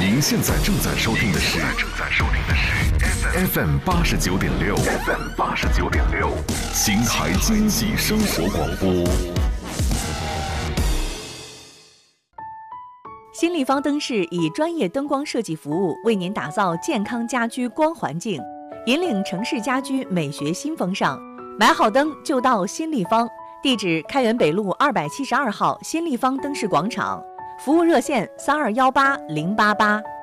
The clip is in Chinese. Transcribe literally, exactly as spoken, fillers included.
您现在正在收听的是正在收听的是 F M 八十九点六 F M 八十九点六秦海经济生活广播。 新立方灯饰以专业灯光设计服务，为您打造健康家居光环境，引领城市家居美学新风尚。买好灯就到新立方，地址开元北路二百七十二号新立方灯饰广场，服务热线三二幺八零八八。